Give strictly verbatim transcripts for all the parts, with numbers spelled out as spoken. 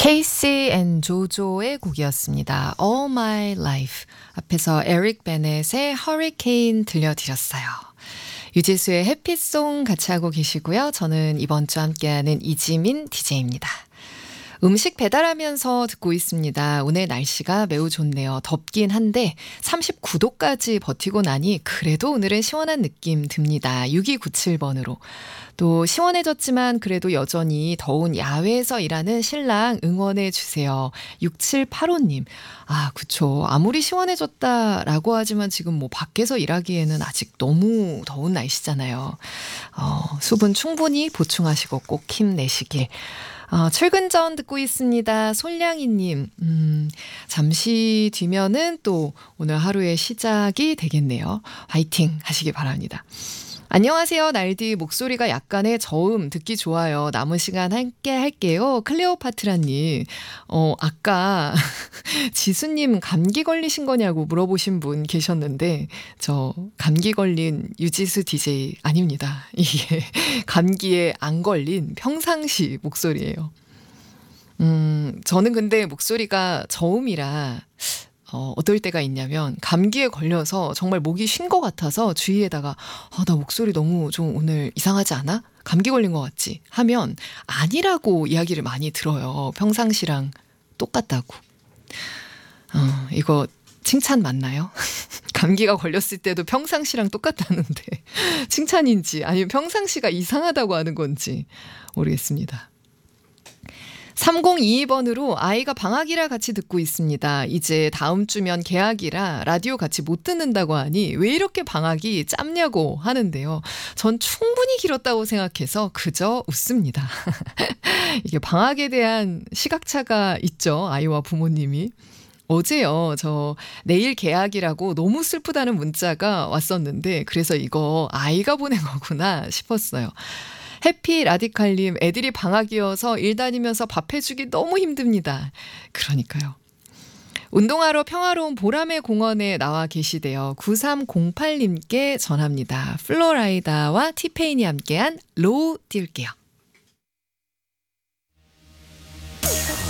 케이시 앤 조조의 곡이었습니다. All My Life. 앞에서 에릭 베넷의 Hurricane 들려드렸어요. 유지수의 해피송 같이 하고 계시고요. 저는 이번 주 함께하는 이지민 디제이입니다. 음식 배달하면서 듣고 있습니다. 오늘 날씨가 매우 좋네요. 덥긴 한데 삼십구 도까지 버티고 나니 그래도 오늘은 시원한 느낌 듭니다. 육이구칠 번으로. 또 시원해졌지만 그래도 여전히 더운 야외에서 일하는 신랑 응원해 주세요. 육칠팔오님. 아, 그쵸. 아무리 시원해졌다라고 하지만 지금 뭐 밖에서 일하기에는 아직 너무 더운 날씨잖아요. 어, 수분 충분히 보충하시고 꼭 힘내시길. 어, 출근 전 듣고 있습니다. 솔량이님, 음, 잠시 뒤면은 또 오늘 하루의 시작이 되겠네요. 화이팅 하시기 바랍니다. 안녕하세요. 날디 목소리가 약간의 저음 듣기 좋아요. 남은 시간 함께 할게요. 클레오파트라님, 어, 아까 지수님 감기 걸리신 거냐고 물어보신 분 계셨는데 저 감기 걸린 유지수 디제이 아닙니다. 이게 감기에 안 걸린 평상시 목소리예요. 음, 저는 근데 목소리가 저음이라 어, 어떨 때가 있냐면 감기에 걸려서 정말 목이 쉰 것 같아서 주위에다가 아, 나 목소리 너무 좀 오늘 이상하지 않아? 감기 걸린 것 같지? 하면 아니라고 이야기를 많이 들어요. 평상시랑 똑같다고. 어, 이거 칭찬 맞나요? 감기가 걸렸을 때도 평상시랑 똑같다는데 칭찬인지 아니면 평상시가 이상하다고 하는 건지 모르겠습니다. 삼공이이 번으로 아이가 방학이라 같이 듣고 있습니다. 이제 다음 주면 개학이라 라디오 같이 못 듣는다고 하니 왜 이렇게 방학이 짧냐고 하는데요. 전 충분히 길었다고 생각해서 그저 웃습니다. 이게 방학에 대한 시각차가 있죠. 아이와 부모님이. 어제요. 저 내일 개학이라고 너무 슬프다는 문자가 왔었는데 그래서 이거 아이가 보낸 거구나 싶었어요. 해피 라디칼님, 애들이 방학이어서 일 다니면서 밥 해주기 너무 힘듭니다. 그러니까요. 운동하러 평화로운 보람의 공원에 나와 계시대요. 구삼공팔님께 전합니다. 플로라이다와 티페인이 함께한 로우 뛸게요.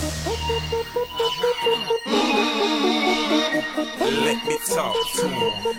Let me talk to him.